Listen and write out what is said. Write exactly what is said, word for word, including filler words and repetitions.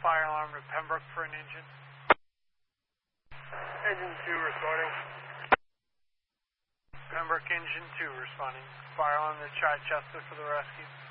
fire alarm to Pembroke for an engine. Engine two responding. Pembroke engine two responding. Fire alarm to Chichester for the rescue.